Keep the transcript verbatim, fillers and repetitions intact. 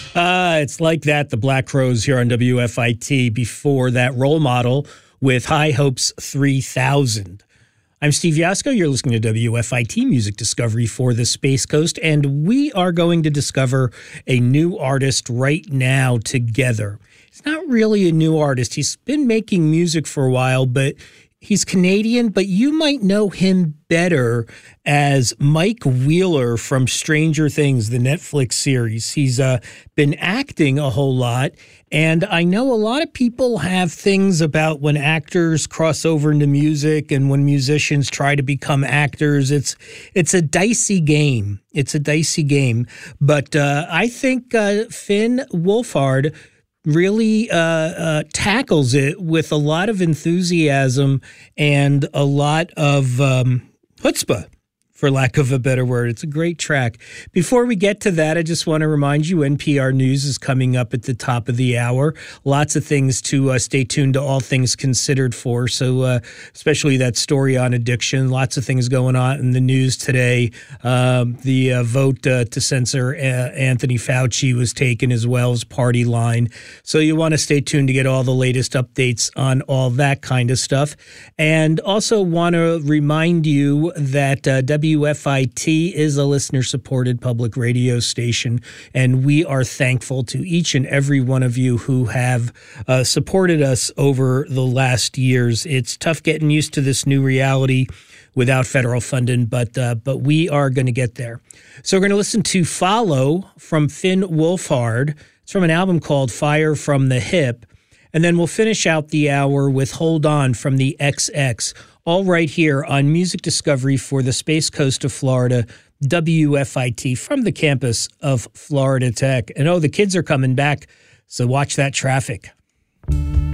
Uh, it's like that, the Black Crowes here on W F I T. Before that, Role Model with High Hopes three thousand. I'm Steve Yasko. You're listening to W F I T Music Discovery for the Space Coast, and we are going to discover a new artist right now together. He's not really a new artist. He's been making music for a while, but he's Canadian, but you might know him better as Mike Wheeler from Stranger Things, the Netflix series. He's uh, been acting a whole lot, and I know a lot of people have things about when actors cross over into music and when musicians try to become actors. It's it's a dicey game. It's a dicey game. But uh, I think uh, Finn Wolfhard really uh, uh, tackles it with a lot of enthusiasm and a lot of um, chutzpah, for lack of a better word. It's a great track. Before we get to that, I just want to remind you N P R News is coming up at the top of the hour. Lots of things to uh, stay tuned to All Things Considered for, so uh, especially that story on addiction. Lots of things going on in the news today. Um, the uh, vote uh, to censor uh, Anthony Fauci was taken, as well as Party Line. So you want to stay tuned to get all the latest updates on all that kind of stuff. And also want to remind you that uh, W W F I T is a listener-supported public radio station, and we are thankful to each and every one of you who have uh, supported us over the last years. It's tough getting used to this new reality without federal funding, but uh, but we are going to get there. So we're going to listen to Follow from Finn Wolfhard. It's from an album called Fire from the Hip. And then we'll finish out the hour with Hold On from the X X, all right here on Music Discovery for the Space Coast of Florida, W F I T, from the campus of Florida Tech. And oh, the kids are coming back, so watch that traffic.